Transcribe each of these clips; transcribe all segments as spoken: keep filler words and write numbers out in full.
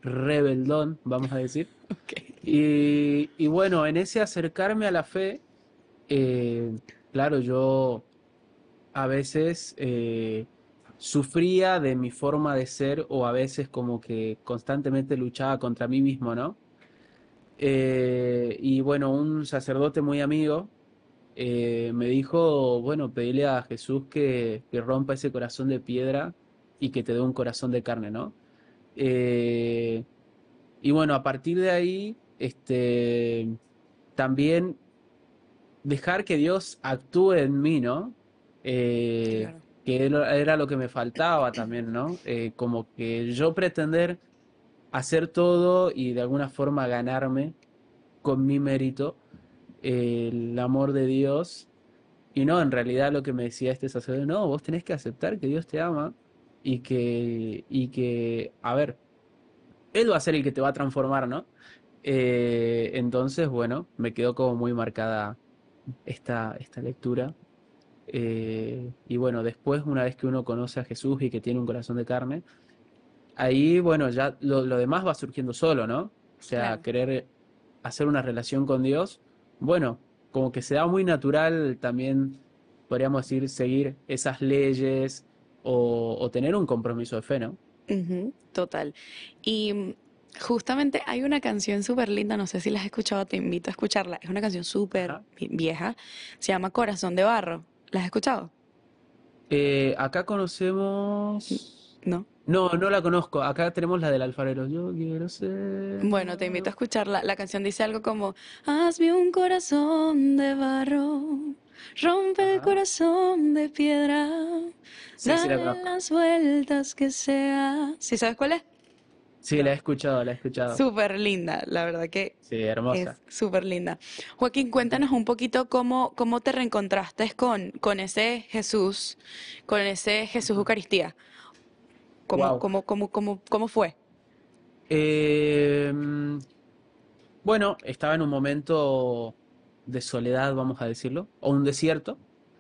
rebeldón, vamos a decir. Ok. Y, y bueno, en ese acercarme a la fe, eh, claro, yo a veces eh, sufría de mi forma de ser o a veces como que constantemente luchaba contra mí mismo, ¿no? Eh, y bueno, un sacerdote muy amigo eh, me dijo, bueno, pedirle a Jesús que, que rompa ese corazón de piedra y que te dé un corazón de carne, ¿no? Eh, y bueno, a partir de ahí, este, también dejar que Dios actúe en mí, ¿no? Eh, Claro. que era era lo que me faltaba también, ¿no? Eh, como que yo pretender hacer todo y de alguna forma ganarme con mi mérito eh, el amor de Dios. Y no, en realidad lo que me decía este sacerdote, no, vos tenés que aceptar que Dios te ama y que, y que, a ver, Él va a ser el que te va a transformar, ¿no? Eh, entonces, bueno, me quedó como muy marcada esta, esta lectura. Eh, y bueno, después, una vez que uno conoce a Jesús y que tiene un corazón de carne, ahí, bueno, ya lo, lo demás va surgiendo solo, ¿no? O sea, Claro. querer hacer una relación con Dios, bueno, como que se da muy natural también, podríamos decir, seguir esas leyes o, o tener un compromiso de fe, ¿no? Ujú, total. Y mm, justamente hay una canción súper linda, no sé si la has escuchado, te invito a escucharla. Es una canción súper Ajá. vi- vieja, se llama Corazón de Barro. ¿La has escuchado? Eh, acá conocemos... ¿No? No, no la conozco. Acá tenemos la del alfarero. Yo quiero ser... Bueno, te invito a escucharla. La canción dice algo como, hazme un corazón de barro, rompe el Ajá. corazón de piedra, Sí, sí la dale conozco. las vueltas que sea. ¿Sí sabes cuál es? Sí, la he escuchado, la he escuchado. Súper linda, la verdad que Sí, hermosa. es súper linda. Joaquín, cuéntanos un poquito cómo, cómo te reencontraste con, con ese Jesús, con ese Jesús Eucaristía. ¿Cómo, Wow. cómo, cómo, cómo, cómo fue? Bueno, estaba en un momento de soledad, vamos a decirlo, o un desierto.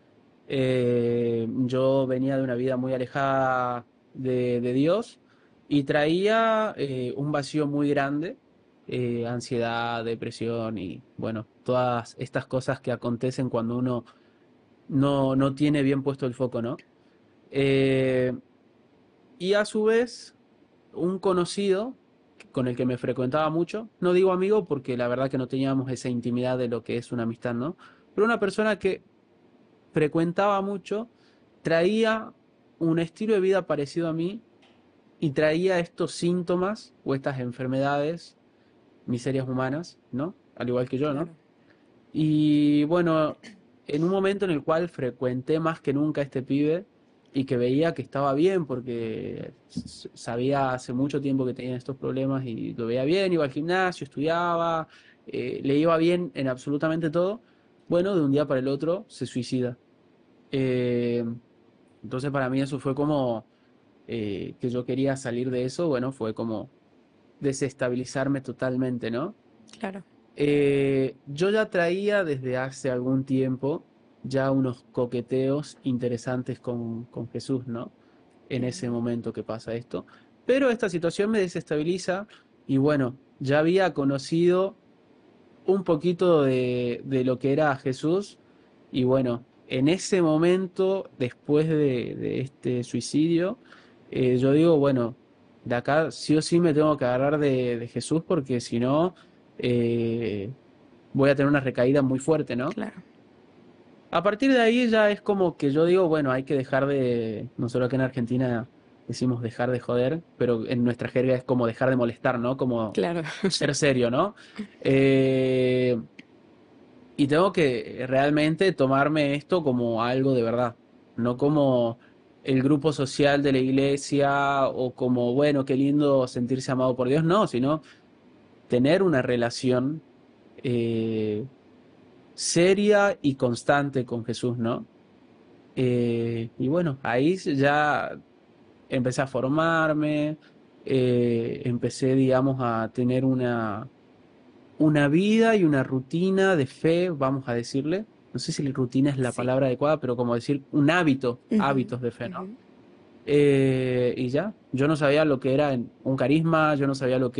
Eh, yo venía de una vida muy alejada de, de Dios y traía eh, un vacío muy grande, eh, ansiedad, depresión y bueno, todas estas cosas que acontecen cuando uno no, no tiene bien puesto el foco, ¿no? Eh, y a su vez, un conocido con el que me frecuentaba mucho, no digo amigo porque la verdad que no teníamos esa intimidad de lo que es una amistad, ¿no? Pero una persona que frecuentaba mucho, traía un estilo de vida parecido a mí y traía estos síntomas o estas enfermedades, miserias humanas, ¿no? Al igual que yo, ¿no? Claro. Y bueno, en un momento en el cual frecuenté más que nunca a este pibe y que veía que estaba bien porque s- sabía hace mucho tiempo que tenía estos problemas y lo veía bien, iba al gimnasio, estudiaba, eh, le iba bien en absolutamente todo. Bueno, de un día para el otro se suicida. Eh, entonces para mí eso fue como eh, que yo quería salir de eso, bueno, fue como desestabilizarme totalmente, ¿no? Claro. Eh, yo ya traía desde hace algún tiempo ya unos coqueteos interesantes con, con Jesús, ¿no? En ese Ujú. momento que pasa esto. Pero esta situación me desestabiliza y bueno, ya había conocido un poquito de, de lo que era Jesús y bueno, en ese momento, después de, de este suicidio, eh, yo digo, bueno, de acá sí o sí me tengo que agarrar de, de Jesús porque si no, eh, voy a tener una recaída muy fuerte, ¿no? Claro. A partir de ahí ya es como que yo digo, bueno, hay que dejar de, nosotros acá en Argentina decimos dejar de joder, pero en nuestra jerga es como dejar de molestar, ¿no? Como Claro. ser serio, ¿no? Eh, y tengo que realmente tomarme esto como algo de verdad, no como el grupo social de la iglesia o como, bueno, qué lindo sentirse amado por Dios, no, sino tener una relación eh, seria y constante con Jesús, ¿no? Eh, y bueno, ahí ya empecé a formarme, eh, empecé, digamos, a tener una, una vida y una rutina de fe, vamos a decirle. No sé si rutina es la Sí. palabra adecuada, pero como decir un hábito, Ujú, hábitos de fe, ¿no? ujú. Eh, y ya, yo no sabía lo que era un carisma, yo no sabía lo que